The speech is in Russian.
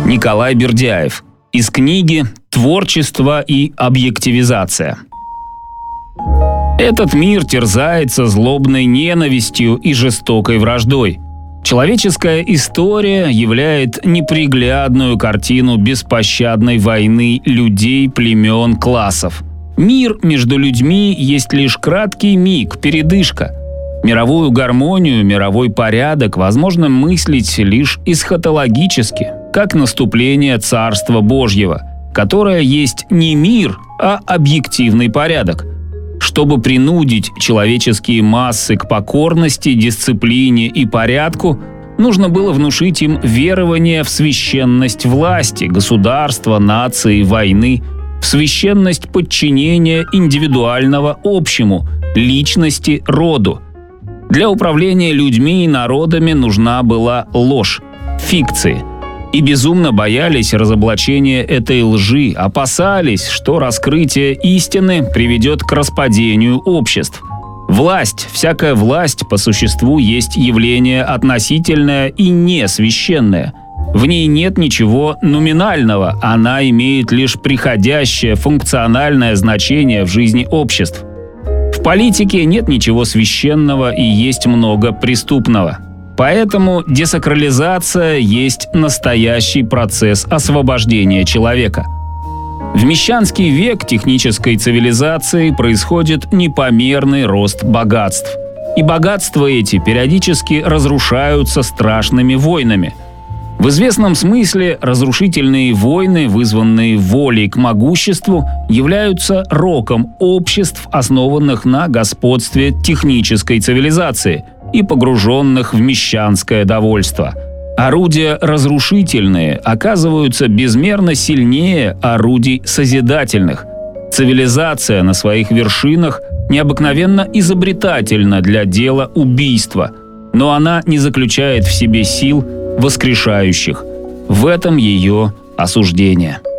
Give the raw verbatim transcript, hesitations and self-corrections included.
Николай Бердяев. Из книги «Творчество и объективизация». Этот мир терзается злобной ненавистью и жестокой враждой. Человеческая история являет неприглядную картину беспощадной войны людей, племен, классов. Мир между людьми есть лишь краткий миг, передышка. Мировую гармонию, мировой порядок возможно мыслить лишь эсхатологически, как наступление Царства Божьего, которое есть не мир, а объективный порядок. Чтобы принудить человеческие массы к покорности, дисциплине и порядку, нужно было внушить им верование в священность власти, государства, нации, войны, в священность подчинения индивидуального общему, личности, роду. Для управления людьми и народами нужна была ложь, фикции. И безумно боялись разоблачения этой лжи, опасались, что раскрытие истины приведет к распадению обществ. Власть, всякая власть по существу есть явление относительное и не священное. В ней нет ничего номинального, она имеет лишь приходящее функциональное значение в жизни обществ. В политике нет ничего священного и есть много преступного. Поэтому десакрализация есть настоящий процесс освобождения человека. В мещанский век технической цивилизации происходит непомерный рост богатств. И богатства эти периодически разрушаются страшными войнами. В известном смысле разрушительные войны, вызванные волей к могуществу, являются роком обществ, основанных на господстве технической цивилизации и погруженных в мещанское довольство. Орудия разрушительные оказываются безмерно сильнее орудий созидательных. Цивилизация на своих вершинах необыкновенно изобретательна для дела убийства, но она не заключает в себе сил воскрешающих. В этом ее осуждение.